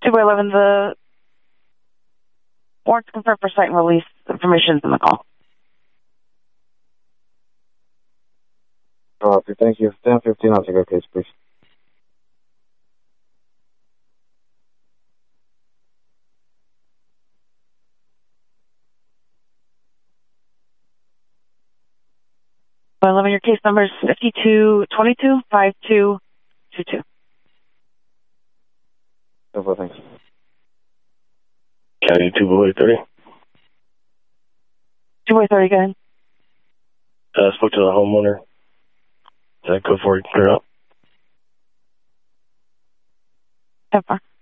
2/11, the warrants confirmed for site and release information in the call. Copy, thank you. 10:15, I'll take our case, please. Your case number is 5222-5222. No, thanks. County 2/30. 2/30, go ahead. Spoke to the homeowner. Go for it, clear up. How far?